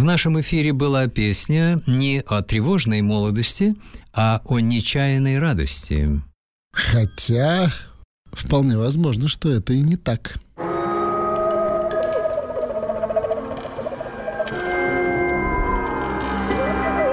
В нашем эфире была песня не о тревожной молодости, а о нечаянной радости. Хотя, вполне возможно, что это и не так.